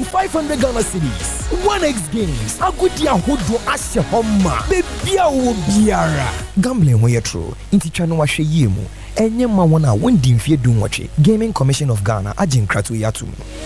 2,500 Ghana cedis. 1x Games. Agudia Hodo Asya Homa. Bebia wo biara. Gambling ho yetro. Inti twa no wahwe yemu. Enye ma wona wondi mfie dunwoche. Gaming Commission of Ghana aginkratu yatum.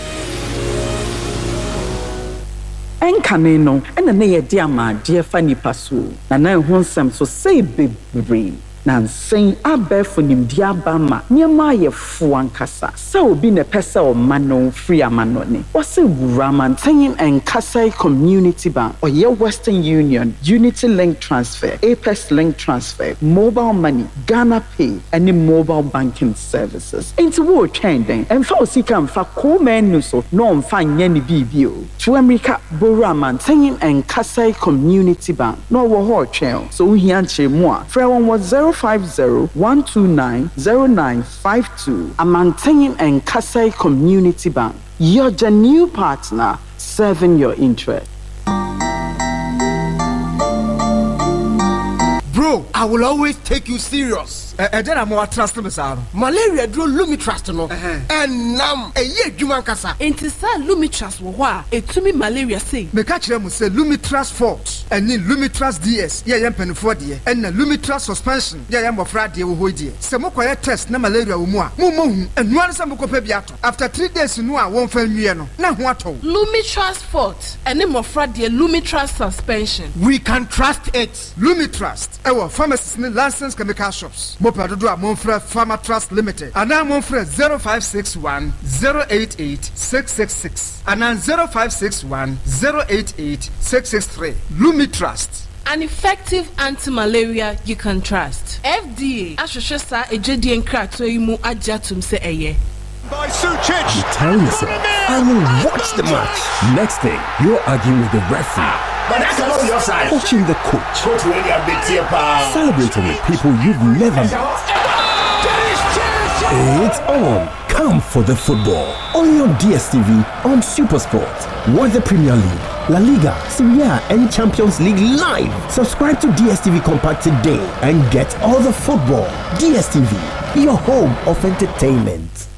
Enkane no ena na ye dia ma dia fa nipa so. Na ho nsem so say bebre. Na nsen abefo nimdia bama niema ye fu ankasa sa obi ne pesa o mano free amano ne wase wuramanten enkasa community bank oye Western Union Unity Link Transfer Apex Link Transfer mobile money Ghana Pay any mobile banking services into wo twenden emfa osika mfa ko menu so no mfa nya ni bibio to America wuramanten enkasa community bank no wo ho twen so uhia nchemu a frɛ won 050-129-0952. I'm maintaining Nkasai Community Bank. You're the new partner serving your interest. Bro, I will always take you serious. Then I'm more trust me, sir. Malaria drew Lumitrust no. And now a year Juman Kasa. Enti sa Lumitrust wo wa etumi malaria say. Me catch them say Lumitrust Forte and then Lumitrust DS. Yeah, yam penfo de. And Lumitrust suspension. Yeah, yam ofra de wo hodie. Se mo koye test na malaria wo mu a. Mo hu. Enu an sa mo kopa biato. After 3 days no a won fa nwie no. Na ho ato. Lumitrust Forte and then ofra de Lumitrust suspension. We can trust it. Lumitrust. Our pharmacists and licensed chemical shops. Mopadodo a Monfre Pharma Trust Limited. And now Monfre 0561 088 666. And now 0561 088 663. Lumitrust. An effective anti-malaria you can trust. FDA. Ashoshosa ejedi enkrato imu ajatum se eye. By Sucic. You tell yourself, I will watch the match. Next thing, you're arguing with the referee. But that's not the offside. Coaching the coach. Celebrating with people you've never met. It's on. Come for the football. Only on DSTV on SuperSport. Watch the Premier League, La Liga, Serie A and Champions League live. Subscribe to DSTV Compact today and get all the football. DSTV, your home of entertainment.